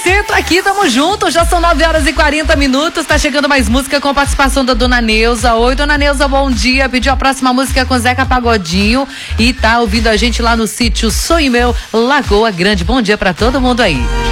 você, tá aqui, tamo junto. Já são 9h40. Tá chegando mais música com participação da Dona Neuza. Oi, Dona Neuza, bom dia. Pediu a próxima música com Zeca Pagodinho e tá ouvindo a gente lá no sítio Sonho Meu, Lagoa Grande. Bom dia pra todo mundo aí.